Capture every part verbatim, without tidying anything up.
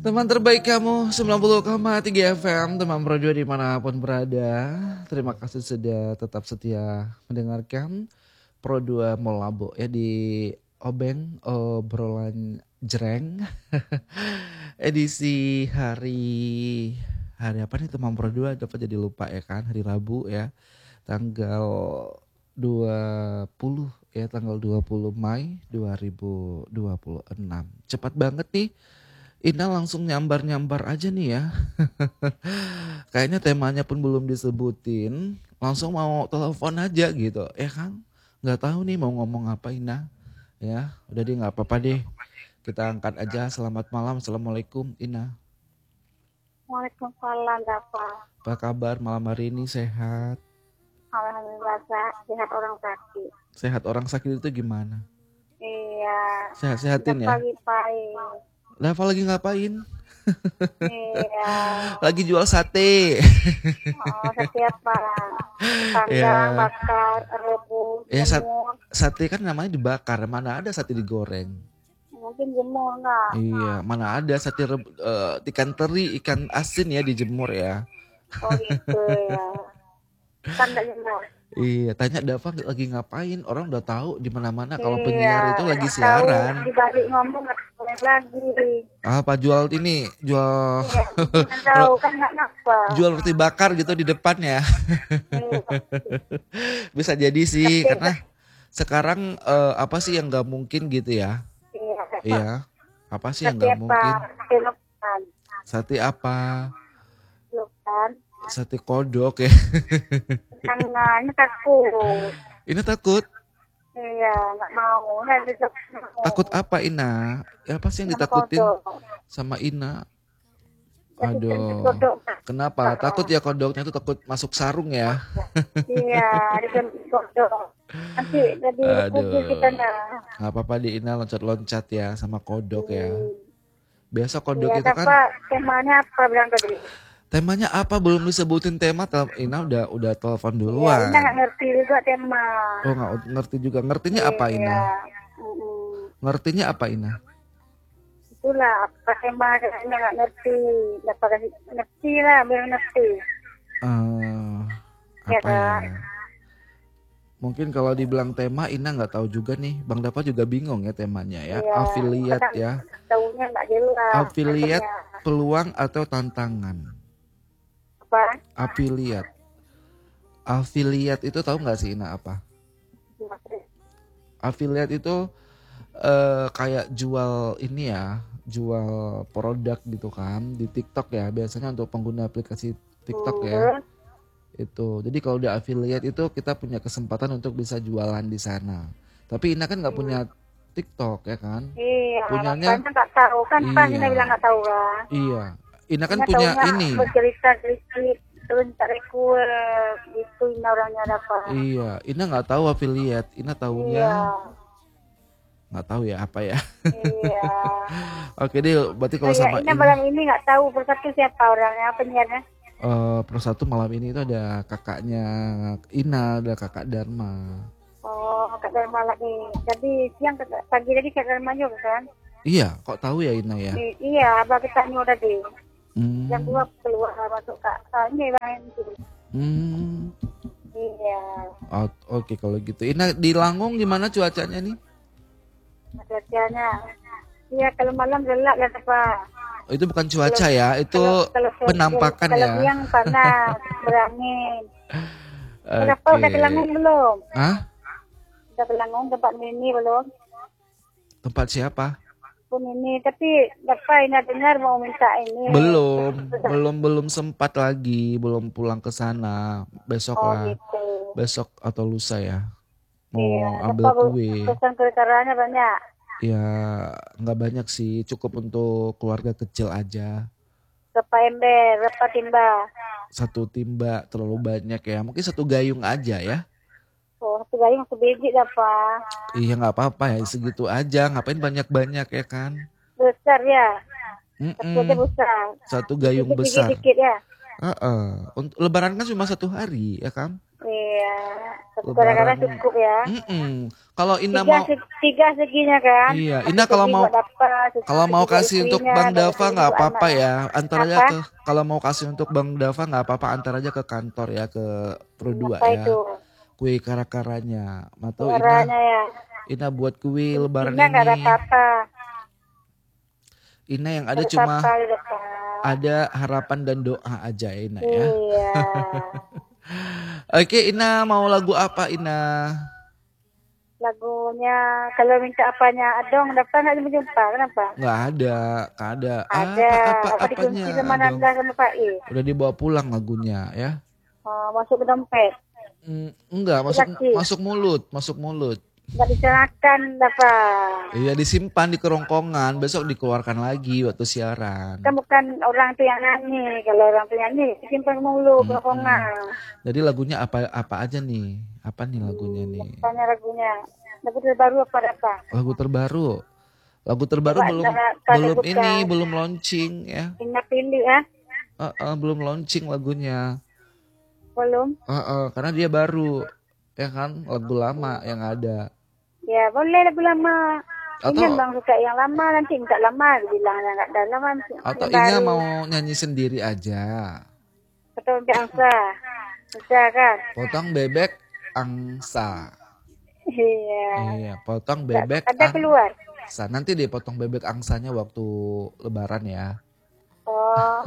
Teman terbaik kamu sembilan puluh koma tiga F M, teman Pro dua dimanapun berada. Terima kasih sudah tetap setia mendengarkan Pro dua Molabo ya di Obeng obrolan jreng. Edisi hari hari apa nih teman Pro dua, dapat jadi lupa ya kan, hari Rabu ya. Tanggal dua puluh ya, tanggal dua puluh Mei dua ribu dua puluh enam. Cepat banget nih. Ina langsung nyambar-nyambar aja nih ya. Kayaknya temanya pun belum disebutin. Langsung mau telepon aja gitu. Ya kan? Gak tahu nih mau ngomong apa Ina. Ya udah deh, gak apa-apa deh. Kita angkat aja. Selamat malam. Assalamualaikum Ina. Waalaikumsalam Bapak. Apa kabar malam hari ini? Sehat? Alhamdulillah sehat orang sakit. Sehat orang sakit itu gimana? Iya. Sehat-sehatin ya? Pagi-pagi. Lava lagi ngapain? Iya. Lagi jual sate. Oh, sate apa? Panggang, Ya. bakar, rebus, Ya sat- jemur. sate kan namanya dibakar. Mana ada sate digoreng? Mungkin jemur enggak? Iya, mana ada sate reb- eh, ikan teri, ikan asin ya dijemur ya. Oh gitu ya. Kan enggak jemur. Iya, tanya Dava lagi ngapain? Orang udah tahu di mana-mana kalau Iya, penyiar itu lagi nggak siaran. Tahu, dibalik ngomong nggak boleh lagi. Apa jual ini? Jual Iya, nggak tahu kan nggak napa. jual roti bakar gitu di depan ya. Iya. Bisa jadi sih, Tapi- karena sekarang eh, apa sih yang nggak mungkin gitu ya? Iya. Iya, apa sih yang Sate nggak apa? mungkin? Sate lupan. Sate apa? Lupan. Sate kodok ya. Tangannya takut. Ini takut. Iya, nggak mau. Nanti takut. Takut apa Ina? Ya apa sih yang ditakutin sama Ina? Aduh. Kenapa? Takut ya kodoknya itu, takut masuk sarung ya? Iya, diganti kodok. Nanti jadi Aduh. putih kita nah. Gak apa-apa di Ina loncat-loncat ya sama kodok ya. Biasa kodok Iya, itu kan. apa temanya apa bilang tadi? Temanya apa belum disebutin tema. tel- Ina udah udah telepon Iya, duluan. Ina nggak ngerti juga tema. Oh nggak ngerti juga. Ngertinya apa Ina? Iya. Mm-mm. Ngertinya apa Ina? Itulah apa tema Ina nggak ngerti. Dapat kasih ngerti lah, biar ngerti. Eh, Ya, apa ya? Kak. Mungkin kalau dibilang tema Ina nggak tahu juga nih. Bang Dapa juga bingung ya temanya ya. Iya, Affiliate kadang ya. Tahunya nggak jelas. Affiliate, Maksudnya peluang atau tantangan? apa? Affiliate. Affiliate itu tahu nggak sih Ina apa? Affiliate itu eh, kayak jual ini ya, jual produk gitu kan di TikTok ya. Biasanya untuk pengguna aplikasi TikTok ya. Hmm. Itu. Jadi kalau udah affiliate itu kita punya kesempatan untuk bisa jualan di sana. Tapi Ina kan nggak punya TikTok ya kan? Iya, Punyanya- makanya nggak tahu kan pas Iya. Ina bilang nggak tahu kan. Iya. Ina kan Ina punya taunya ini. bercerita sedikit terus cari kue gitu Ina orangnya dapat. Iya, Ina nggak tahu affiliate. Ina Iya, tahunya nggak tahu ya apa ya. iya. Oke deh, berarti kalau Iya, sama Ina Ina, malam ini nggak tahu persatu siapa orangnya penyiarnya. eh Pro satu malam ini itu ada kakaknya Ina, ada kakak Dharma. Oh, Kak Dharma lagi. Jadi siang Kak- pagi tadi Kak Dharma juga kan? Iya, kok tahu ya Ina ya? I- iya, abang kita nyuruh tadi. Hmm. Jam dua keluar masuk Kak. Ah, ini bang itu. Hmm. Iya. Oh, Oke kalau gitu. Ina di Langung gimana cuacanya nih? Cuacanya. Iya, kalau malam gelap ya Pak. Oh, itu bukan cuaca ya, itu Kalau- kalau siang- penampakan kalau ya. siang panas, berangin. Kenapa Oke. udah ke Langung belum? Hah? Udah ke Langung tempat Mini belum? Tempat siapa? Pun ini, tapi Bapak ini dengar mau minta ini. Belum, belum belum sempat lagi, belum pulang ke sana. Besok Oh lah, gitu. besok atau lusa ya. Mau Iya, ambil Bapak kue. pesan kekaranya banyak. Ya nggak banyak sih, cukup untuk keluarga kecil aja. Berapa ember, berapa timba? Satu timba terlalu banyak ya, mungkin satu gayung aja ya. Oh, satu gayung satu biji Bapak. Iya nggak apa-apa ya, segitu aja. Ngapain banyak-banyak ya kan? Besar ya. Satu aja Mm-mm. besar. Satu gayung Dikit, besar. Dikit, dikit ya. Heeh. Untuk lebaran kan cuma satu hari, ya kan? Iya. Satu Lebaran. kadang-kadang cukup ya. Mm-mm. Kalau Ina Tiga, mau, se- tiga seginya kan. iya, Satu Ina kalau segi mau buat apa, kalau segi mau buat kasih untuk istrinya, Bang satu Dava segi nggak buat apa-apa anaknya. ya, antar aja Apa? ke kalau mau kasih untuk Bang Dava nggak apa-apa, antar aja ke kantor ya, ke Pro dua Apa itu? ya. Kue kara-karanya. Atau Ina Suaranya ya. Ina buat kue lebaran Ina nggak ada ini. apa-apa. Ina yang Nggak ada ada cuma apa-apa di depan. ada harapan dan doa aja Ina ya. Iya. Oke, Ina mau lagu apa Ina? Lagunya kalau minta apanya Adong dapat nggak berjumpa kenapa? Nggak ada, nggak ada. Ada. Apa apa Apa apanya dikunci sama dong? Nanda sama Pak I? Udah dibawa pulang lagunya ya? Oh, masuk ke dompet. Mm, enggak, masuk Laki. masuk mulut, masuk mulut. Nggak diserahkan dapat. Iya disimpan di kerongkongan, besok dikeluarkan lagi waktu siaran. Kan bukan orang tuh yang nyanyi. Kalau orang tuh nyanyi simpan mulu Mm-mm. kerongkongan. Jadi lagunya apa apa aja nih? Apa nih lagunya nih? Tanya lagunya. Lagu terbaru apa apa? Lagu terbaru. Lagu terbaru Coba belum cara- cara belum buka. ini, belum launching ya. Ingat pilih ya? Uh, uh, belum launching lagunya. Belum? Uh, uh, karena dia baru, ya kan? Lagu lama yang ada. Ya boleh lagu lama. Atau Ini bang suka yang lama nanti minta lama dia bilang nggak ada lama. atau yang Ina baru. mau nyanyi sendiri aja. Betul angsa. Bisa kan? Potong bebek angsa. Iya. Iya, potong bebek Ada keluar. angsa. Nanti deh potong bebek angsanya waktu lebaran ya. Oh.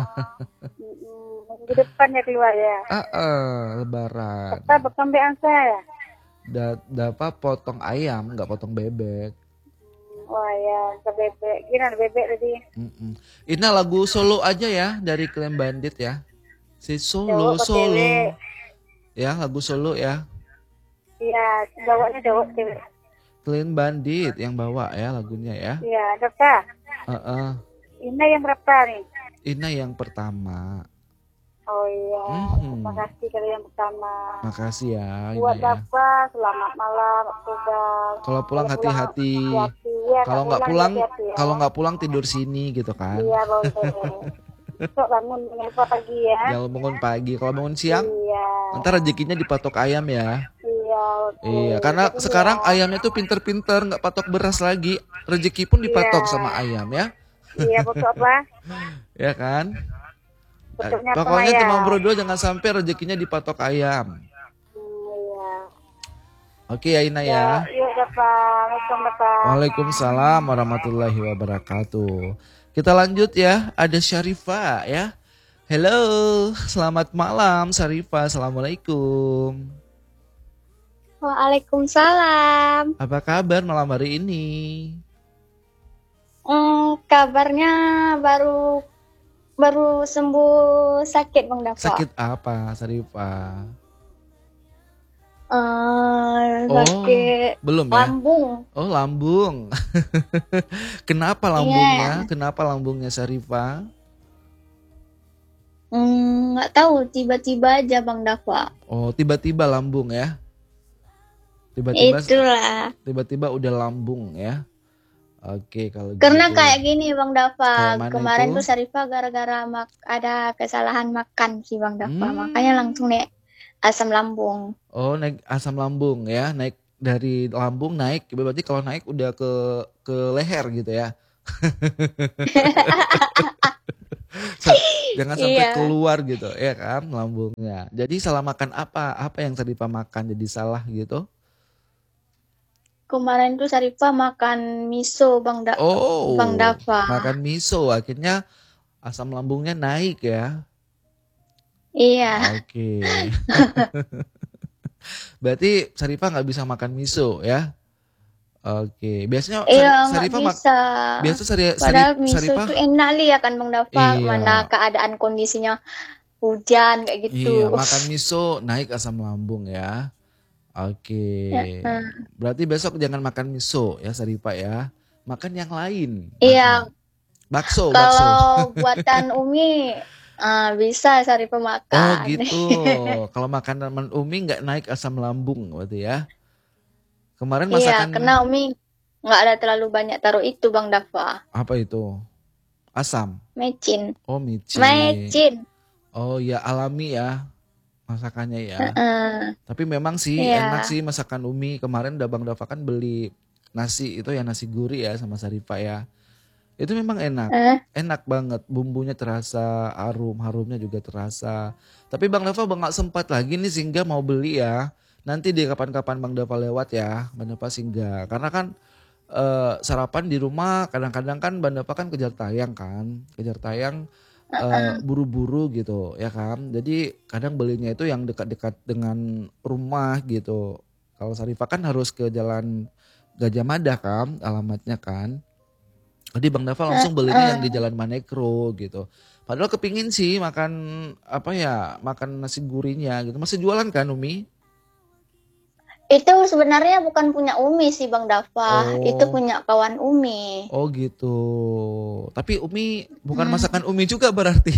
Mm-mm. Di depannya keluar ya. Ah, uh, lebaran. Apa bekam angsa ya? Da, dapat potong ayam, nggak potong bebek. Wah ya, ke bebek. Gimana bebek tadi? Mm-mm. Ina lagu solo aja ya dari Clean Bandit ya. Si solo Cowok ke solo. cewek. Ya, lagu solo ya. Iya, bawanya cowok cewek. Clean Bandit yang bawa ya lagunya ya. Iya, berapa? Uh-uh. Ina yang berapa nih? Ina yang pertama. Oh iya, Mhm. terima kasih kali yang pertama. Makasih ya Ina Buat ya. Bapak, selamat malam, Oktober. Kalau pulang hati-hati. hati-hati. Ya, Kalau nggak pulang, hati-hati ya. kalau nggak pulang tidur sini gitu kan. Iya, boleh. Besok bangun jangan lupa pagi ya. Jangan bangun pagi. Kalau bangun siang, Iya. ntar rezekinya dipatok ayam ya. Iya, oke. Iya, karena Jadi sekarang ya. ayamnya tuh pinter-pinter, nggak patok beras lagi. Rezeki pun dipatok Iya. sama ayam ya. Iya, betul apa? Ya kan? Bentuknya Pokoknya apa, cuma ya? berdua jangan sampai rezekinya dipatok ayam. Hmm, iya. Oke ya Ina ya. Ya, yuk Bapak. Assalamualaikum Bapak. Waalaikumsalam warahmatullahi wabarakatuh. Kita lanjut ya, ada Syarifah ya. Halo, selamat malam Syarifah. Assalamualaikum. Waalaikumsalam. Apa kabar malam hari ini? Hmm, kabarnya baru baru sembuh sakit Bang Dava. Sakit apa Syarifah? Eh, Oh, sakit belum ya? lambung. Oh, lambung. Kenapa lambungnya? Kenapa lambungnya Syarifah? Hmm, nggak tahu tiba-tiba aja Bang Dava. Oh, tiba-tiba lambung ya? Tiba-tiba Itulah. tiba-tiba udah lambung ya? Oke, kalau Karena gitu. kayak gini Bang Dava. Kayak mana Kemarin itu? tuh Sarifah gara-gara mak- ada kesalahan makan sih Bang Dava. Hmm. Makanya langsung naik asam lambung. Oh, naik asam lambung ya, naik dari lambung naik, berarti kalau naik udah ke ke leher gitu ya. Jangan sampai Iya. keluar gitu, ya kan lambungnya. Jadi salah makan apa? Apa yang tadi Pak makan jadi salah gitu? Kemarin tuh Sarifah makan miso Bang Da- Oh, Bang Dava. makan miso, akhirnya asam lambungnya naik ya. Iya. Oke. Berarti Sarifah nggak bisa makan miso ya? Oke, biasanya Sari- Iya nggak Sarifah mak- bisa. biasa Sari, Sari, Padahal miso Sarifah itu enak li ya kan Bang Dava. Iya. Mana keadaan kondisinya hujan kayak gitu. iya makan miso naik asam lambung ya. Oke, Ya, berarti besok jangan makan miso ya Sarifah ya. Makan yang lain. Iya. Bakso, bakso. Kalau buatan Umi ah, bisa Sarifah Oh makan. gitu. Kalau makan teman Umi nggak naik asam lambung berarti ya. Kemarin Iya, masakan karena Umi nggak ada terlalu banyak taruh itu Bang Dava. apa itu? Asam. Mecin. Oh micin. Mecin. Oh ya alami ya masakannya ya. Heeh. Tapi memang sih enak Iya. sih masakan Umi. Kemarin udah Bang Dava kan beli nasi itu ya nasi gurih ya sama Sarifah ya. Itu memang enak. Eh, Enak banget. Bumbunya terasa, arum, harumnya juga terasa. Tapi Bang Dava nggak sempat lagi nih sehingga mau beli ya. Nanti deh kapan-kapan Bang Dava lewat ya. Bang Dava singgah. Karena kan eh, sarapan di rumah kadang-kadang kan Bang Dava kan kejar tayang kan. Kejar tayang eh, buru-buru gitu ya kan. Jadi kadang belinya itu yang dekat-dekat dengan rumah gitu. Kalau Sarifah kan harus ke jalan Gajah Mada kan alamatnya kan. Jadi Bang Dava eh, langsung belinya yang eh. di Jalan Manekro gitu. Padahal kepingin sih makan apa ya, makan nasi gurihnya gitu. Masih jualan kan Umi? Itu sebenarnya bukan punya Umi sih Bang Dava. Itu Oh, punya kawan Umi. oh gitu. Tapi Umi bukan Hmm. masakan Umi juga berarti.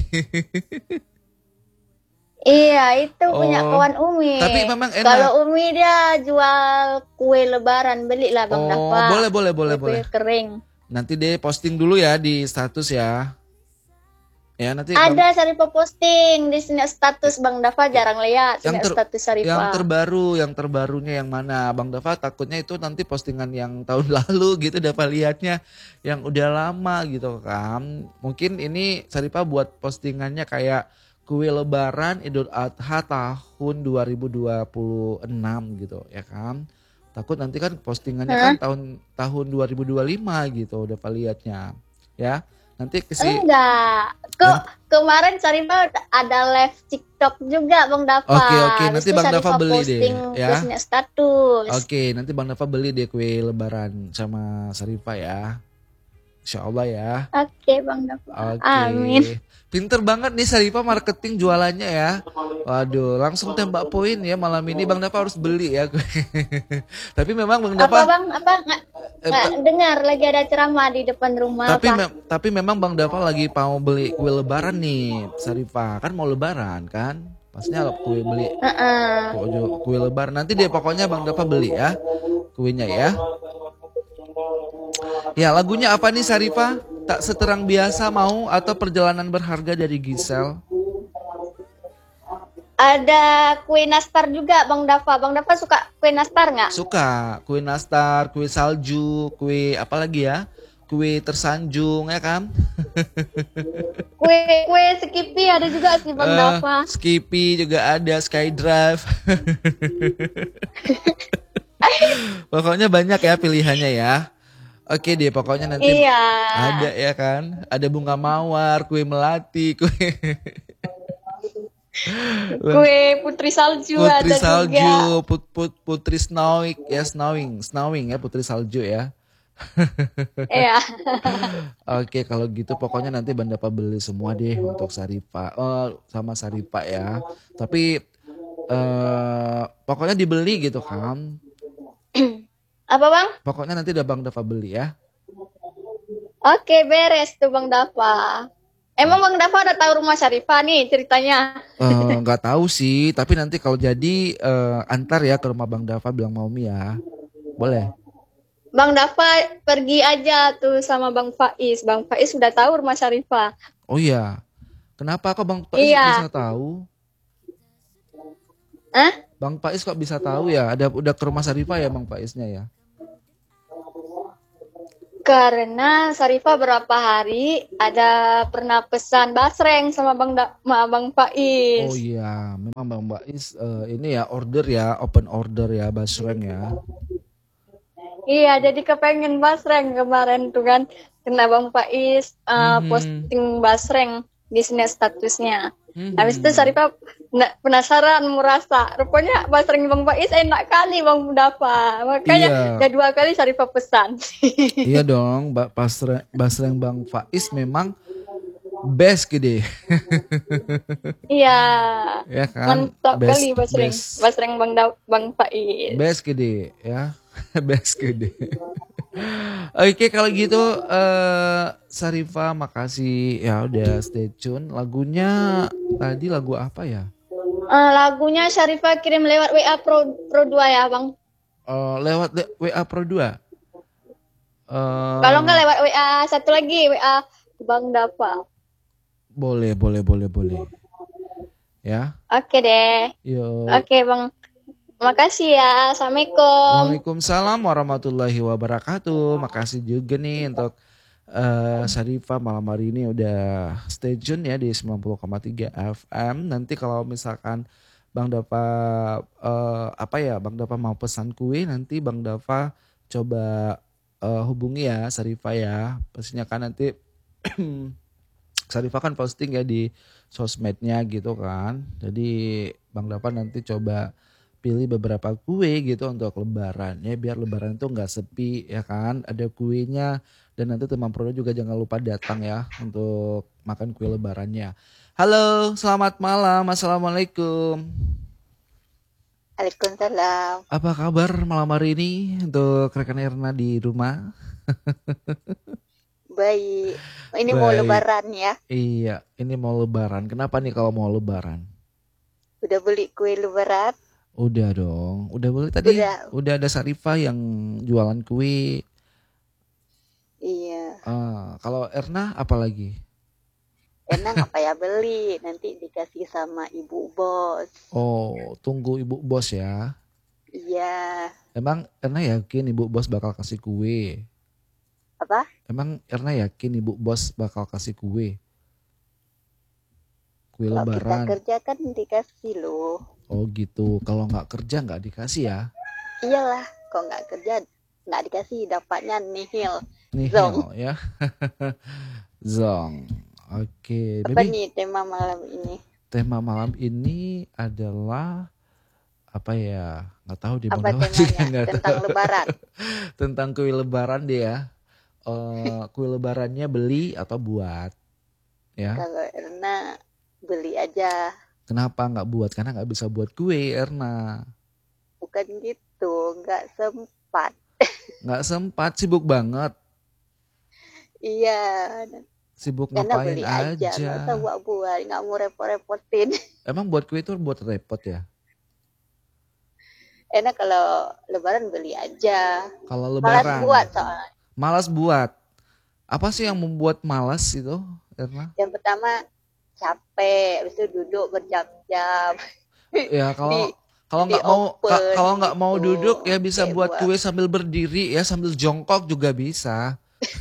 Iya, itu punya Oh, kawan Umi. tapi memang Kalau enak. Umi dia jual kue lebaran, belilah Bang Oh, Dava. boleh boleh boleh Kue-kue boleh. kering. Nanti deh posting dulu ya di status ya. Ya nanti Bang Ada Sarifah posting di sini status Bang Dava ya, jarang lihat yang sini ter status yang Sarifah. terbaru, yang terbarunya yang mana? Bang Dava takutnya itu nanti postingan yang tahun lalu gitu Dava lihatnya yang udah lama gitu kan. Mungkin ini Saripah buat postingannya kayak kue lebaran Idul Adha tahun dua ribu dua puluh enam gitu ya kan. Takut nanti kan postingannya kan Hah? tahun tahun dua ribu dua puluh lima gitu Dava lihatnya. Ya. Nanti ke si Enggak. Kok nanti, kemarin Sarifah ada live TikTok juga Bang oke oke Dava. Habis nanti itu Bang Dava Sarifah beli deh posting ke ya. sini status. Oke, nanti Bang Dava beli deh kue lebaran sama Sarifah ya. Insya Allah ya. Oke Bang Dava. Oke. Amin. Pinter banget nih Sarifah marketing jualannya ya. Waduh, langsung tembak poin ya malam ini Bang Dava harus beli ya. kue. Tapi memang Bang Apa Dava Bang? Apa nggak eh, nggak ta- dengar lagi ada ceramah di depan rumah tapi apa? mem- tapi memang Bang Dava lagi mau beli kue lebaran nih, Sarifah. Kan mau lebaran kan? Pasnya kue beli Heeh. kue, kue lebaran. Nanti deh pokoknya Bang Dava beli ya kuenya ya. Ya, lagunya apa nih Sarifah? Tak seterang biasa mau atau perjalanan berharga dari Gisel? Ada kue nastar juga Bang Dava. Bang Dava suka kue nastar nggak? Suka kue nastar, kue salju, kue apa lagi ya? Kue tersanjung ya kan? Kue kue Skippy ada juga sih Bang Eh, Dava. Skippy juga ada, Skydrive. Pokoknya banyak ya pilihannya ya. Oke deh, pokoknya nanti Iya. ada ya kan? Ada bunga mawar, kue melati, kue Kue putri salju Putri ada juga. salju, put, put, putri snowing, ya snowing, snowing ya putri salju ya. Iya. Oke kalau gitu pokoknya nanti Bang Dava beli semua deh untuk Saripa, oh, sama Saripa ya. Tapi eh pokoknya dibeli gitu kan. Apa Bang? Pokoknya nanti udah Bang Dava beli ya. Oke beres tuh Bang Dava. Emang Bang Dava udah tahu rumah Syarifah nih ceritanya. Eh, nggak tahu sih, tapi nanti kalau jadi eh, antar ya ke rumah Bang Dava bilang mau mie ya. Boleh. Bang Dava pergi aja tuh sama Bang Faiz. Bang Faiz udah tahu rumah Syarifah. Oh iya. Kenapa kok Bang Pais Iya. bisa tahu? Hah? Bang Pais kok bisa tahu ya? Ada udah ke rumah Sarifah ya Bang Paisnya ya? Karena Syarifah berapa hari ada pernah pesan basreng sama Bang da sama Bang Oh Faiz. iya, memang Bang Pais eh, ini ya order ya, open order ya basreng ya. Iya, jadi kepengen basreng kemarin tuh kan. Kena Bang Faiz uh, Mhm. posting basreng di sini statusnya. Habis itu Mhm. Syarifah penasaran merasa. Rupanya basreng Bang Faiz enak kali Bang Dafa. Makanya Iya, udah dua kali Syarifah pesan. iya dong, Mbak Basreng, basreng Bang Faiz memang best gede. Iya, Ya kan? mantap Best kali basreng. best Basreng Bang da Bang Faiz. best gede ya. Best gede. Oke kalau gitu eh Sarifah makasih ya udah stay tune. Lagunya tadi lagu apa ya? Uh, lagunya Syarifah kirim lewat W A Pro Pro dua ya, Bang. Eh, lewat le- W A Pro dua. Kalau Eh enggak lewat W A satu lagi, W A Bang Dafa. boleh boleh boleh boleh. ya. Oke deh. Yuk. Oke Bang. Makasih ya. Assalamualaikum. Waalaikumsalam warahmatullahi wabarakatuh. Makasih juga nih untuk uh, Syarifah malam hari ini udah stay tune ya di sembilan puluh koma tiga F M. Nanti kalau misalkan Bang Dava uh, apa ya, Bang Dava mau pesan kue, nanti Bang Dava coba uh, hubungi ya Syarifah ya. Pastinya kan nanti Syarifah kan posting ya di sosmednya gitu kan. Jadi Bang Dava nanti coba pilih beberapa kue gitu untuk lebaran ya, biar lebaran itu nggak sepi ya kan, ada kuenya. Dan nanti teman Prodo juga jangan lupa datang ya untuk makan kue lebarannya. Halo, selamat malam, assalamualaikum. Waalaikumsalam. Apa kabar malam hari ini untuk rekan Erna di rumah? Baik. Ini Baik. mau lebaran ya? Iya, ini mau lebaran. Kenapa nih kalau mau lebaran? Udah beli kue lebaran? Udah dong, udah boleh tadi. Udah. Udah ada Syarifah yang jualan kue. Iya. Ah, kalau Erna apa lagi? Erna apa ya beli, nanti dikasih sama ibu bos. Oh, tunggu ibu bos ya. Iya. Emang Erna yakin ibu bos bakal kasih kue? Apa? Emang Erna yakin ibu bos bakal kasih kue? Kue Kalau lebaran. kita kerja kan dikasih loh. Oh gitu, kalau nggak kerja nggak dikasih ya? Iyalah, kalau nggak kerja nggak dikasih, dapatnya nihil. Nihil Zong. ya. Zong. Oke, Apa Baby. nih tema malam ini? Tema malam ini adalah apa ya? Nggak tahu di Apa mana temanya? Tentang tahu. lebaran. Tentang kue lebaran dia ya. Uh, kue lebarannya beli atau buat? Ya. Kalau Erna beli aja. Kenapa nggak buat? Karena nggak bisa buat kue, Erna. Bukan gitu, nggak sempat. Nggak sempat, sibuk banget. Iya. Sibuk Karena ngapain beli aja? aja, nggak usah buat-buat, nggak mau repot-repotin. Emang buat kue itu buat repot ya? Enak kalau lebaran beli aja. Kalau lebaran. Malas buat soalnya. Malas buat. Apa sih yang membuat malas itu, Erna? Yang pertama capek, habis itu duduk berjam-jam. Ya kalau Di- kalau nggak mau diopen ka- kalau nggak mau gitu. duduk ya bisa Kayak buat buat- kue sambil berdiri ya, sambil jongkok juga bisa.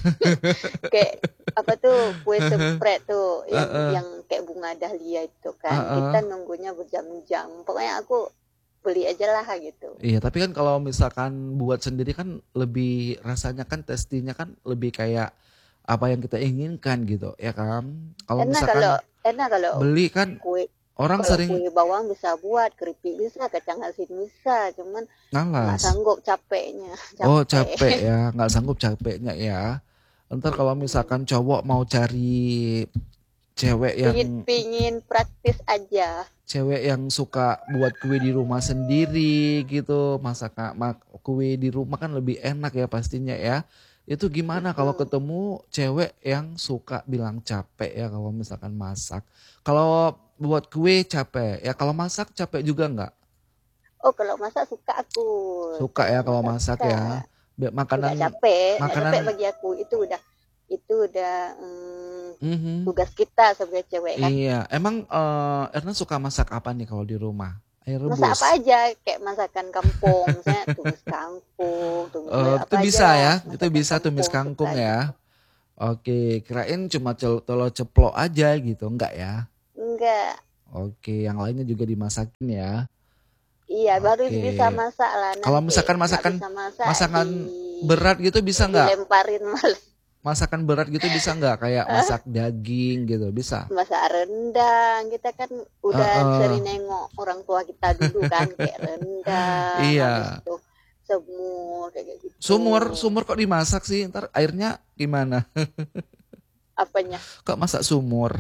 Kayak apa tuh kue sempret tuh yang Uh-uh. yang kayak bunga dahlia itu kan. Uh-uh. Kita nunggunya berjam-jam. Pokoknya aku beli aja lah gitu. Iya, tapi kan kalau misalkan buat sendiri kan lebih rasanya kan testinya kan lebih kayak apa yang kita inginkan gitu, ya kan? Kalau Enak misalkan kalau enak kalau beli kan kue orang kalau sering kue bawang bisa buat, keripik bisa, kacang asin bisa, cuman nggak ngalas. sanggup capeknya. Oh capek ya, nggak sanggup capeknya ya. Ntar kalau misalkan cowok mau cari cewek yang Pingin, pingin praktis aja. cewek yang suka buat kue di rumah sendiri gitu, masak mak kue di rumah kan lebih enak ya pastinya ya. Itu gimana kalau ketemu cewek yang suka bilang capek ya kalau misalkan masak. Kalau buat kue capek ya, kalau masak capek juga nggak? Oh kalau masak suka aku. Suka ya kalau masak ya. Be- Makanan Nggak capek, nggak makanan capek bagi aku. Itu udah itu udah mm, Mhm. tugas kita sebagai cewek kan. Iya, emang eh, Erna suka masak apa nih kalau di rumah? Air rebus. Masak apa aja kayak masakan kampung, misalnya tumis kangkung, tumis Eh, apa itu aja bisa lah, ya, masakan itu bisa tumis kampung kangkung suka ya. gitu. Oke, kirain cuma cel- telur ceplok aja gitu, enggak ya? Enggak, Oke, yang lainnya juga dimasakin ya. iya baru Oke. bisa masak lah. Kalau nanti. misalkan Nggak masakan bisa masak, masakan di- berat gitu bisa nggak? dilemparin malah. Masakan berat gitu bisa nggak? Kayak masak daging gitu, bisa? Masak rendang, kita kan udah Uh-uh. sering nengok orang tua kita dulu kan kayak rendang, Iya. habis itu semur kayak gitu. Sumur, sumur kok dimasak sih? Ntar airnya gimana? Apanya? Kok masak sumur?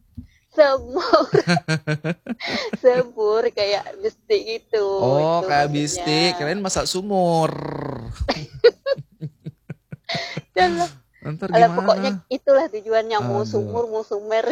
Semur. Semur kayak bistik gitu. Oh, itu kayak maksudnya. bistik, kirain masak sumur. Jangan. Ntar Alah, gimana? pokoknya itulah tujuannya, mau Aduh. sumur mau sumer.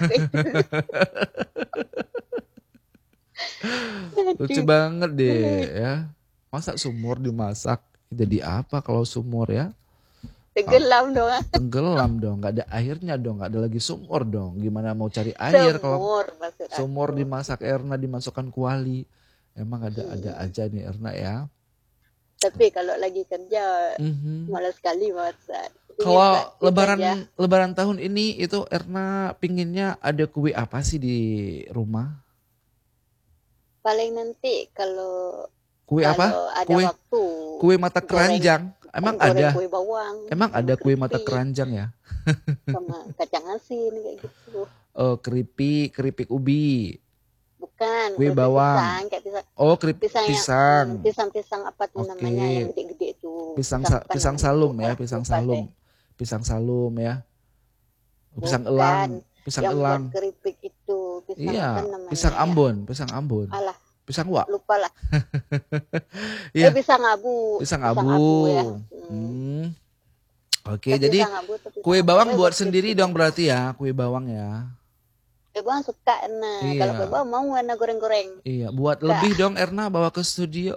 Lucu banget deh ya. Masa sumur dimasak? Jadi apa kalau sumur ya? Tenggelam dong. ah. Tenggelam dong, nggak ada airnya dong, nggak ada lagi sumur dong. Gimana mau cari air kalau Sumur maksud aku. sumur dimasak Erna dimasukkan kuali. Emang ada-ada Hmm. aja nih Erna ya. Tapi kalau lagi kerja Mhm. malas sekali masak. Ingin Kalau praktis lebaran aja. lebaran tahun ini itu Erna pinginnya ada kue apa sih di rumah? Paling nanti kalau Kue apa? kalau ada Kue waktu kue mata goreng keranjang. Emang goreng ada? kue bawang Emang sama ada kue mata keripik keranjang ya? sama kacang asin kayak gitu. Oh, keripik, keripik ubi, Bukan kue keripik bawang. pisang kayak pisang Oh, keripik pisang yang pisang. hmm, pisang-pisang apa tuh namanya yang Oke. gede-gede itu. Pisang Pisang sa- apa pisang namanya itu? salum ya, Ah, pisang lupa salum. deh. Pisang salum ya. Pisang Bukan elang, pisang yang buat elang. keripik itu pisang apa Iya, namanya pisang ya? Ambon, pisang Ambon. Alah, Pisang wak. lupa lah. Eh Iya, pisang abu, pisang pisang abu. abu ya. Hmm. Hmm. Oke, Tapi jadi pisang abu tuh pisang kue apa? bawang Eh buat buat sendiri keripik. dong berarti ya, kue bawang ya. Kue bawang suka nah. Kalau kue Iya, bawang mau warna goreng-goreng. iya. Buat Suka. lebih dong Erna bawa ke studio.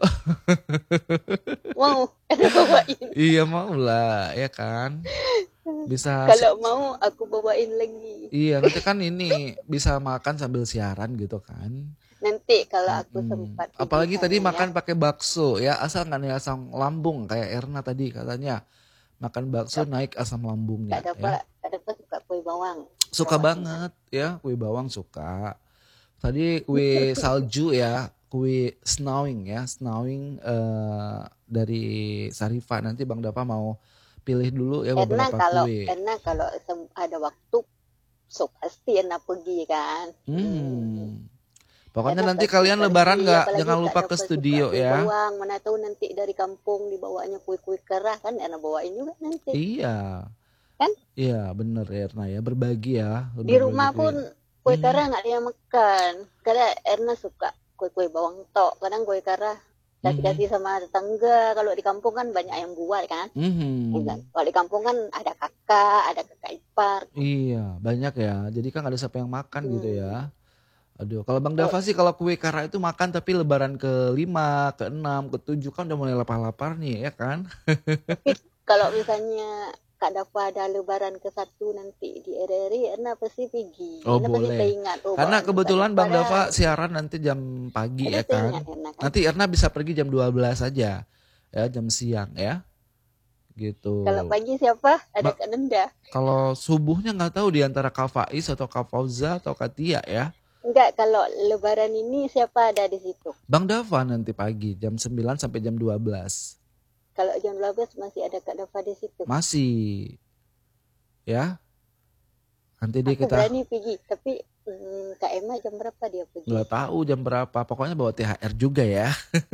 Mau ada bawain. Iya mau lah, ya kan. Bisa, si- Kalau mau aku bawain lagi. iya nanti kan ini bisa makan sambil siaran gitu kan. Nanti kalau aku Mm-mm. sempat pergi Apalagi tadi sana ya. makan pakai bakso ya, asal nggak naik asam lambung kayak Erna tadi katanya. Makan bakso naik asam lambungnya Kak Dava, ya. Kak Dava suka kue bawang. Suka Bawain. banget ya, kue bawang suka. Tadi kue salju ya, kue snowing ya, snowing eh, dari Sarifa. Nanti Bang Dava mau pilih dulu ya Karena beberapa kalau kue. karena kalau sem- ada waktu, so pasti enak pergi kan. Hmm. Hmm. Pokoknya Enak nanti pasti kalian lebaran pergi, nggak apalagi jangan Kak lupa ke Dava suka studio kue ya. bawang. Mana tahu nanti dari kampung dibawanya kue-kue kerah kan, enak bawain juga nanti. Iya, Kan iya bener ya Erna ya, berbagi ya, di berbagi rumah kue. pun kue Hmm. kerah nggak ada yang makan. Karena Erna suka kue-kue bawang tok. Kadang kue kerah Mhm. kasih-kasih sama tetangga. Kalau di kampung kan banyak yang buat kan. Mhm. Enggak. Kalau di kampung kan ada kakak, ada kakak ipar. Iya, banyak ya. Jadi kan nggak ada siapa yang makan gitu Hmm. ya. Aduh, kalau Bang Oh, Dava sih kalau kue kara itu makan tapi lebaran ke lima, ke enam, ke tujuh kan udah mulai lapar-lapar nih ya kan. tapi kalau misalnya Kak Dava ada lebaran ke satu nanti di R R I, Erna pasti pergi. Oh Erna pasti boleh. teringat. Oh, Karena bawaan Kak kebetulan Dava Bang dah. Dava siaran nanti jam pagi Erna ya teringat kan. Erna kan. Nanti Erna bisa pergi jam dua belas saja. Ya, jam siang ya. Gitu. Kalau pagi siapa? Ada Ba- Kak Nenda. kalau subuhnya nggak tahu di antara Kak Faiz atau Kak Fauza atau Kak Tia ya. Enggak, kalau lebaran ini siapa ada di situ? Bang Dava nanti pagi jam sembilan sampai jam dua belas. Kalau jam dua belas masih ada Kak Dava di situ. Masih ya. Nanti dia Aku kita berani pergi, tapi hmm, Kak Emma jam berapa dia pergi? nggak tahu jam berapa. Pokoknya bawa T H R juga ya.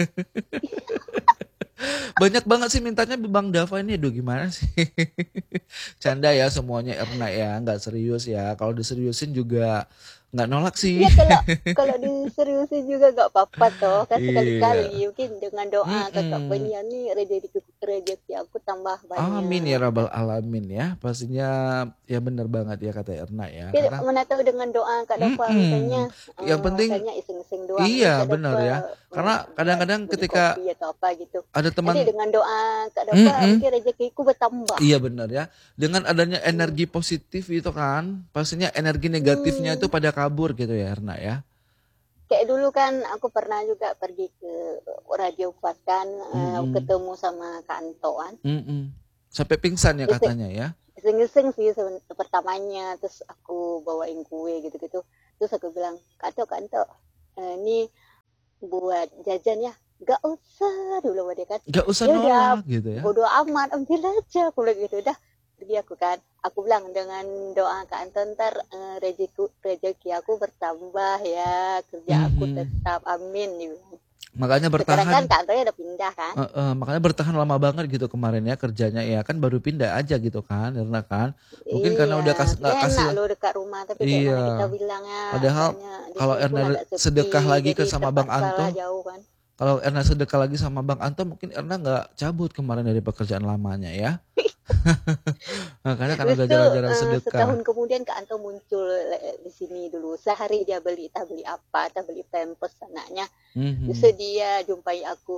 Banyak banget sih mintanya Bang Dava ini. Aduh gimana sih. Canda ya semuanya Erna ya. Nggak serius ya. Kalau diseriusin juga nggak nolak sih. Ya kalau kalau diseriusin juga gak apa-apa toh, kan Iya. sekali-kali mungkin dengan doa kakak Mm-mm. Benia nih rezeki rezeki aku tambah banyak. Amin ya Rabbal Alamin ya. Pastinya ya benar banget ya kata Erna ya. Ya, Karena mana tahu dengan doa Kak Dava Mm-mm. misalnya Yang eh, penting misalnya iseng-iseng doang iya Kak benar Dava ya. Karena hmm, kadang-kadang beli ketika kopi atau apa gitu. ada Nanti teman dengan doa Kak Dava Mm-mm. mungkin rezekiku bertambah. Iya benar ya. Dengan adanya energi positif itu kan, pastinya energi negatifnya itu Hmm. pada kabur gitu ya Erna ya. Kayak dulu kan aku pernah juga pergi ke Radio Fat kan eh, Mm-mm. ketemu sama Kak Anto kan. Mm-mm. Sampai pingsan ya Iseng- katanya ya. Iseng-iseng sih seben- pertamanya, terus aku bawain kue gitu-gitu. Terus aku bilang, Kak Anto, Kak Anto, eh, ini buat jajan ya. Gak usah dulu sama dia kan. Gak usah Ya udah, nolak gitu ya. bodo amat, ambil aja. Aku bilang gitu, udah pergi aku kan. Aku bilang dengan doa Kak Anto ntar eh, rezeki, rezeki aku bertambah ya, kerja aku Mhm. tetap, amin. Dia bilang. Makanya Sekarang kan bertahan. Kak Anto udah pindah kan. Eh, eh, makanya bertahan lama banget gitu kemarin ya kerjanya ya kan baru pindah aja gitu kan Erna kan. Mungkin karena udah kas, nggak Iya, kasih enak loh dekat rumah, tapi kayak mana kita iya. bilang ya, Padahal soalnya di kalau sini pun Erna agak sepi, sedekah lagi ke jadi sama Bang terpaksa Anto, lah jauh kan. kalau Erna sedekah lagi sama Bang Anto mungkin Erna nggak cabut kemarin dari pekerjaan lamanya ya. Makanya karena udah Terus tuh jarang-jarang eh, sedekah. setahun kemudian Kak Anto muncul eh, di sini dulu. Sehari dia beli, entah beli apa, entah beli pampers anaknya. Terus Mhm. dia jumpai aku.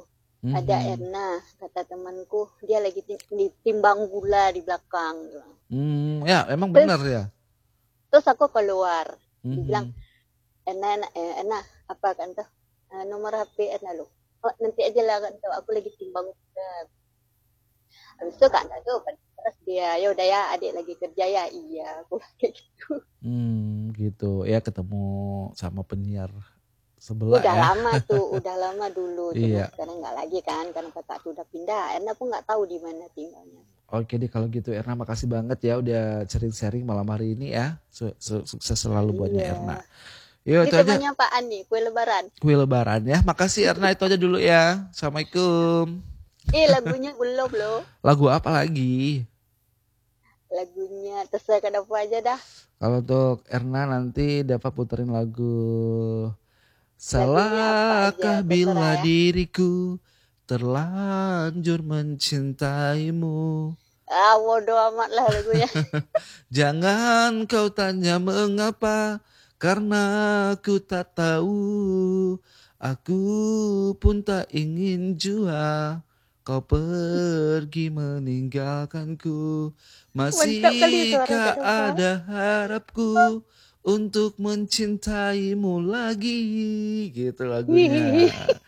ada Mhm. Erna, kata temanku, dia lagi ti- ditimbang gula di belakang. Hmm, ya emang Terus, benar ya. terus aku keluar, dibilang, Mhm. Erna, Erna, eh, Erna, apa kan tuh? Eh, nomor H P Erna lu. Oh, nanti aja lah kan tuh, aku lagi timbang gula. Habis itu kan tuh, terus dia, ya udah ya, adik lagi kerja ya, iya, aku kayak gitu. Hmm, gitu. Ya ketemu sama penyiar sebelah Udah ya. lama tuh, udah lama dulu, cuma Iya. sekarang nggak lagi kan, karena kakak udah pindah. Erna pun nggak tahu di mana tinggalnya. Oke deh kalau gitu Erna, makasih banget ya udah sharing-sharing malam hari ini ya. Su- su- Sukses selalu buatnya Iya. Erna. Yo Ini itu aja temanya apaan nih? Kue lebaran. kue lebaran ya. Makasih Erna, itu aja dulu ya. Assalamualaikum. Eh, lagunya belum loh. Lagu apa lagi? Lagunya terserah kenapa aja dah. Kalau untuk Erna nanti dapat puterin lagu Lagunya apa aja, Salahkah terserah bila ya. diriku terlanjur mencintaimu. Ah, bodo amat lah lagunya. Jangan kau tanya mengapa, karena aku tak tahu. Aku pun tak ingin jua kau pergi meninggalkanku. Mantap kali suara Kak Masihkah Nova. ada harapku untuk mencintaimu lagi? Gitu lagunya.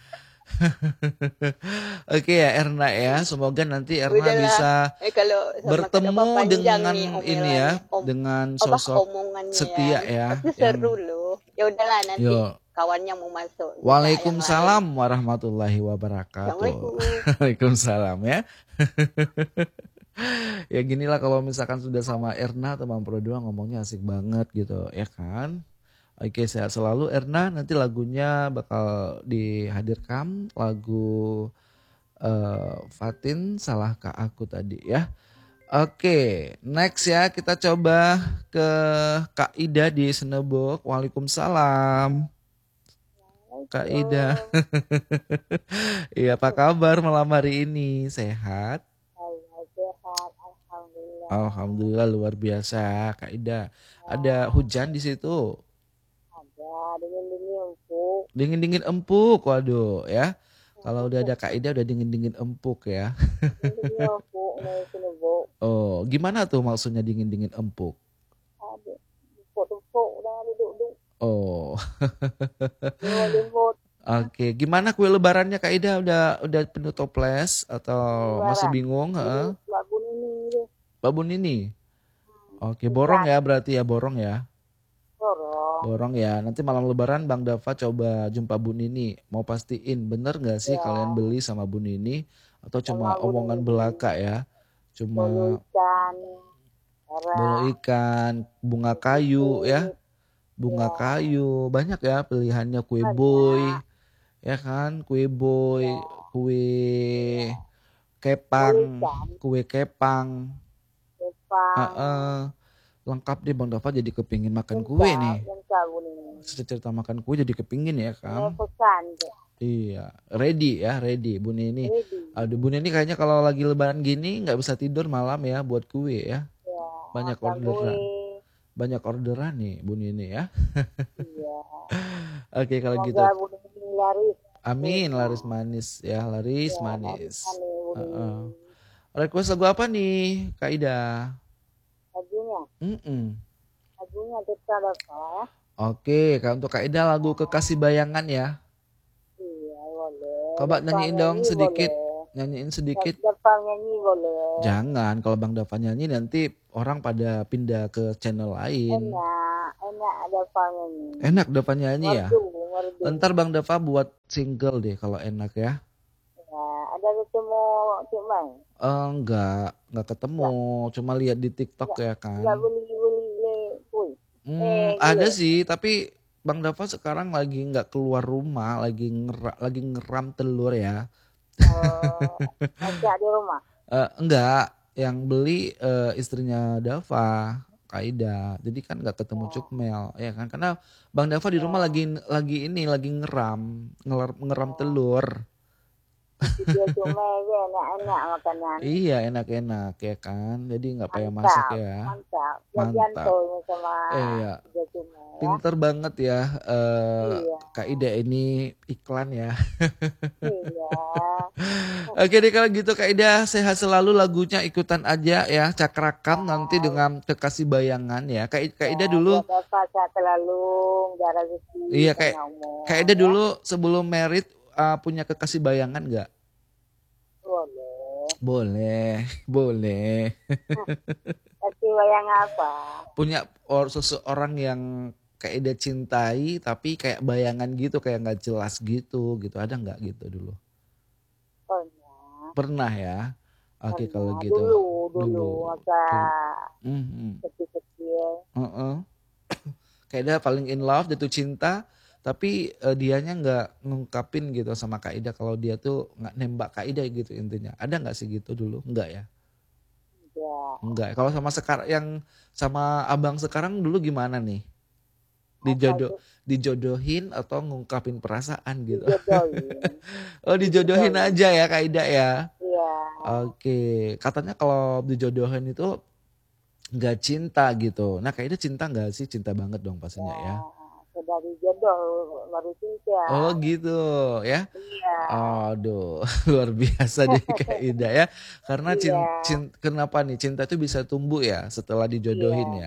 Oke ya Erna ya, semoga nanti Erna Udahlah. bisa Eh, kalau sama Kak Nova bertemu panjang dengan nih ini ya, omelannya. Om, dengan apa sosok omongannya ya. setia ya, Tapi yang seru loh. Ya udahlah nanti yo. kawannya mau masuk juga yang lain. Waalaikumsalam warahmatullahi wabarakatuh. Assalamualaikum. Waalaikumsalam ya. Ya ginilah kalau misalkan sudah sama Erna teman berdua ngomongnya asik banget gitu ya kan. Oke, sehat selalu Erna, nanti lagunya bakal dihadirkan lagu eh, Fatin Salahkah Aku tadi ya. Oke, next ya kita coba ke Kak Ida di Senebok. Waalaikumsalam. Kak Ida. Iya, apa kabar malam hari ini? Sehat? Sehat, alhamdulillah. Alhamdulillah luar biasa, Kak Ida. Ada hujan di situ? Ada dingin-dingin empuk. Dingin-dingin empuk, waduh ya. Kalau udah ada Kak Ida udah dingin-dingin empuk ya. Dingin empuk nih sini bu. Oh, gimana tuh maksudnya dingin-dingin empuk? Ada empuk-empuk dah duduk-duduk. Oh, Lembut-lembut. oke. Gimana kue lebarannya Kak Ida? Udah udah penuh toples atau masih Lebaran. bingung? Heeh. Lagu ini deh. Babun ini. Oke, borong ya berarti ya, borong ya. Dorong. Borong ya. Nanti malam lebaran Bang Dava coba jumpa Bu Nini. Mau pastiin bener gak sih Ya. kalian beli sama Bu Nini? Atau cuma Sama Bu omongan Nini. belaka ya? Cuma Bolu ikan. Merah. bolu ikan, bunga kayu ya. Bunga Ya. kayu. Banyak ya pilihannya, kue Banyak. boy. Ya kan? Kue boy, kue kepang, Bolu ikan. kue kepang. Jepang. Heeh. Lengkap deh Bang Dava, jadi kepingin makan kue Lengkap. nih. Lengkap Bu Nini. Cerita makan kue jadi kepingin ya Ini kan. pesan deh. Iya, ready ya, ready Bu Nini. Ready. Aduh, Bu Nini kayaknya kalau lagi lebaran gini nggak bisa tidur malam ya buat kue ya. Ya. Banyak Makan orderan. kue. Banyak orderan nih Bu Nini ya. Iya. Oke kalau gitu. Semoga Bu Nini laris. Amin, laris manis ya, laris Ya, laris manis. manis Bu Nini. Heeh. Request lagu apa nih, Kak Ida? Lagunya. Mm-mm. Lagunya kita dapat. Oke, kalau untuk Kak Ida lagu Kekasih Bayangan ya. Iya boleh. Coba Dapat nyanyiin dong nyanyi sedikit. boleh. Nyanyiin sedikit. Dapat nyanyi boleh. Jangan, kalau Bang Dava nyanyi nanti orang pada pindah ke channel lain. Enak. Enak dapat nyanyi. Enak Dava nyanyi ya? Merdu. Merdu. Ntar Bang Dava buat single deh kalau enak ya. Ya. Ada ketemu Cik Mai. Eh, enggak, enggak ketemu. Cuma lihat di TikTok ya kan. Enggak beli-beli le kue. Hmm, Eh, ada gila. sih, tapi Bang Dava sekarang lagi nggak keluar rumah, lagi ngera, lagi ngeram telur ya. Oh, ajak di rumah. Eh, enggak, yang beli eh, istrinya Dava, Kaida. Jadi kan nggak ketemu Cukmel, ya kan? Karena Bang Dava di rumah lagi lagi ini, lagi ngeram, ngelar- ngeram telur. Dia cuma aja enak-enak makanan. Iya enak-enak ya kan. Jadi nggak payah masak Mantap, ya. mantap. Jajan Mantap. tuh sama Eh ya, dia cuma ya. pinter banget ya eh Iya, Kak Ida ini iklan ya. iya. Oke deh kalau gitu Kak Ida sehat selalu lagunya ikutan aja ya Cakrakam nanti dengan Kekasih Bayangan ya. Kak, Kak Ida Ya, dulu buat apa saya terlalu gara rezeki iya kayak panjang umur. Kak Ida Ya, dulu sebelum merit uh, punya Kekasih Bayangan nggak? boleh. Boleh, boleh. Tapi bayang apa? Punya or, seseorang yang Kak Ida cintai tapi kayak bayangan gitu kayak nggak jelas gitu gitu ada nggak gitu dulu? Pernah. Pernah ya. Oke kalau Pernah. gitu. Dulu, dulu. Dulu. Masa Mhm. kecil-kecil. Heeh. Kak Ida paling in love jatuh cinta tapi eh, dianya nggak ngungkapin gitu sama Kak Ida kalau dia tuh nggak nembak Kak Ida gitu intinya. Ada nggak sih gitu dulu? Enggak ya? Ya, Enggak. Kalau sama sekarang yang sama abang sekarang dulu gimana nih? apa Dijodoh itu? dijodohin atau ngungkapin perasaan gitu? Dijodohin. Oh dijodohin Dijodohin. aja ya Kak Ida ya. Iya. Oke. Katanya kalau dijodohin itu nggak cinta gitu. Nah Kak Ida cinta nggak sih? Cinta banget dong pastinya ya. Sudah dijodoh baru cinta. Oh gitu ya. Iya. Aduh, luar biasa deh Kak Ida ya. Karena Iya. cinta, cinta kenapa nih cinta itu bisa tumbuh ya setelah dijodohin Iya. ya.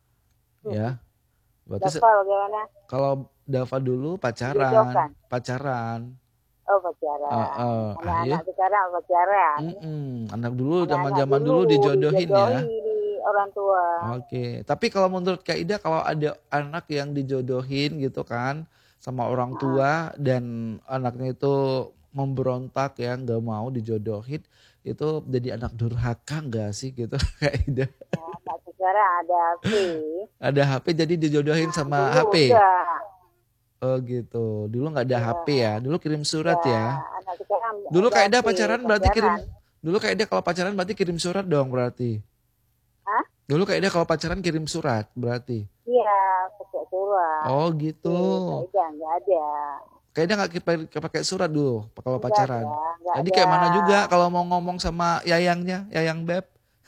Ya. Berarti se- Dapat bagaimana? kalau Dava dulu pacaran, Dijodohkan. pacaran. Oh, pacaran. Heeh. Ah, Anak-anak iya. sekarang pacaran. Mm-mm. Anak dulu Anak-anak zaman-zaman dulu dulu dijodohin ya. dijodohi orang tua. Oke. Tapi kalau menurut Kak Ida kalau ada anak yang dijodohin gitu kan sama orang tua dan anaknya itu memberontak ya nggak mau dijodohin itu jadi anak durhaka nggak sih gitu Kak Ida? Nah, anak sekarang ada H P. Ada H P jadi dijodohin sama Dulu H P. enggak. Oh gitu. Dulu nggak ada H P ya. Dulu kirim surat Ya, ya. anak sekarang Dulu ada Kak Ida H P, pacaran berarti kirim. pacaran. Dulu Kak Ida kalau pacaran berarti kirim surat dong berarti. Hah? Dulu Kak Ida kalau pacaran kirim surat berarti. Iya, pakai surat. Oh gitu. Iya, enggak, enggak ada. Kak Ida nggak pakai pakai surat dulu kalau Enggak pacaran. ada, enggak Jadi ada. kayak mana juga kalau mau ngomong sama yayangnya, yayang beb.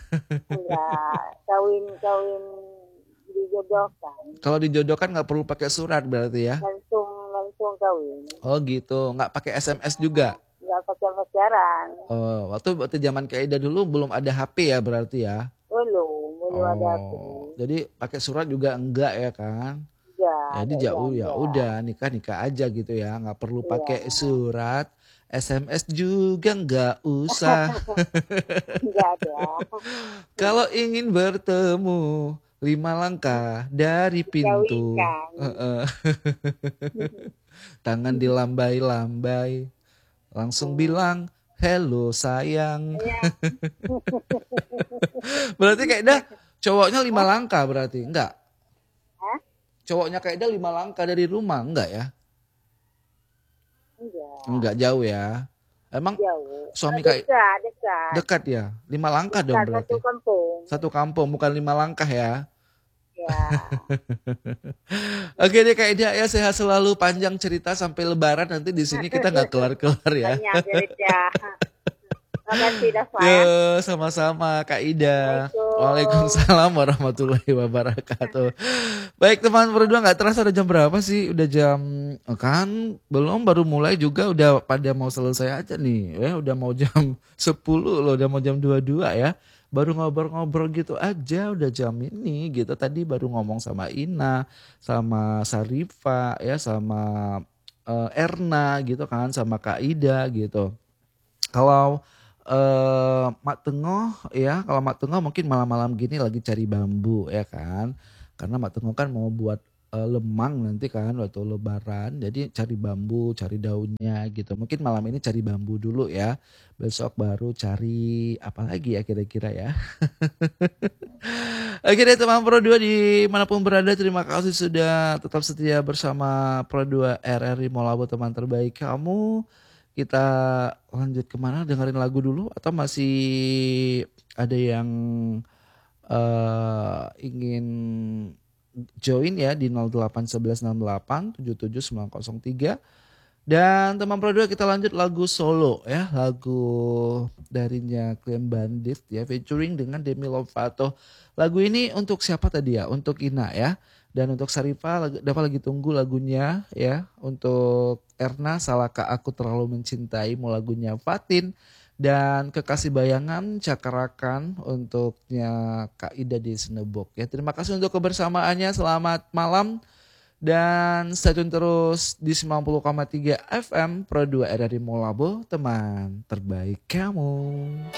Enggak, kawin-kawin dijodohkan. Kalau dijodohkan nggak perlu pakai surat berarti ya. Langsung langsung kawin. Oh gitu, nggak pakai S M S juga. Enggak pakai pacaran. Oh, waktu waktu zaman Kak Ida dulu belum ada H P ya berarti ya. Belum, belum ada H P. Oh, jadi pakai surat juga enggak ya kan? Enggak, Jadi enggak jauh ya ada. udah nikah nikah aja gitu ya, nggak perlu Iya. pakai surat, S M S juga nggak usah. Enggak ada. Kalau ingin bertemu lima langkah dari pintu, Kawinkan. Heeh. Tangan dilambai-lambai, langsung bilang hello sayang. Iya. Berarti kayak dah cowoknya lima langkah berarti enggak? Hah? Cowoknya kayak dah lima langkah dari rumah enggak ya? Enggak. Enggak jauh ya. Emang Jauh. suami kayak Dekat, dekat. dekat ya? Lima langkah dong Dekat berarti. satu kampung. Satu kampung bukan lima langkah ya. Ya. Oke deh Kak Ida ya sehat selalu panjang cerita sampai lebaran nanti di sini kita nggak kelar-kelar ya. Banyak cerita. Terima kasih Dafa. Yo, sama-sama Kak Ida. Assalamualaikum. Waalaikumsalam warahmatullahi wabarakatuh. Baik teman berdua nggak terasa udah jam berapa sih? Udah jam kan belum baru mulai juga udah pada mau selesai aja nih. Ya udah mau jam sepuluh loh, udah mau jam dua puluh dua ya. Baru ngobrol-ngobrol gitu aja udah jam ini gitu. Tadi baru ngomong sama Ina, sama Sarifa ya, sama eh, Erna gitu kan, sama Kak Ida gitu. Kalau eh Mak Tengah ya, kalau Mak Tengah mungkin malam-malam gini lagi cari bambu ya kan. Karena Mak Tengah kan mau buat eh, lemang nanti kan waktu lebaran. Jadi cari bambu, cari daunnya gitu. Mungkin malam ini cari bambu dulu ya. Besok baru cari apa lagi ya kira-kira ya. Oke deh teman Pro dua dimanapun berada, terima kasih sudah tetap setia bersama Pro dua R R I Molabo teman terbaik kamu. Kita lanjut kemana, dengerin lagu dulu atau masih ada yang uh, ingin join ya di nol delapan satu satu enam delapan tujuh tujuh sembilan nol tiga. Dan teman Pro dua kita lanjut lagu solo ya, lagu darinya Clean Bandit ya, featuring dengan Demi Lovato. Lagu ini untuk siapa tadi ya? Untuk Ina ya. Dan untuk Sarifa, Dafa lagi tunggu lagunya ya. Untuk Erna, Salahkah Aku Terlalu Mencintaimu, lagunya Fatin. Dan Kekasih Bayangan, Cakarakan untuknya Kak Ida di Senebok ya. Terima kasih untuk kebersamaannya, selamat malam. Dan stay tune terus di sembilan puluh koma tiga F M Pro dua R R I Molabo, teman terbaik kamu.